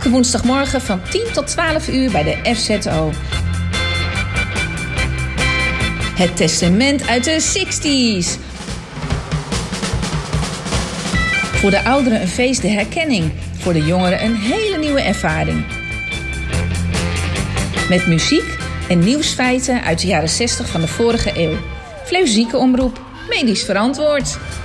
Elke woensdagmorgen van 10 tot 12 uur bij de FZO. Het testament uit de 60s. Voor de ouderen een feest der herkenning. Voor de jongeren een hele nieuwe ervaring. Met muziek en nieuwsfeiten uit de jaren 60 van de vorige eeuw. Fleuzieke omroep, medisch verantwoord.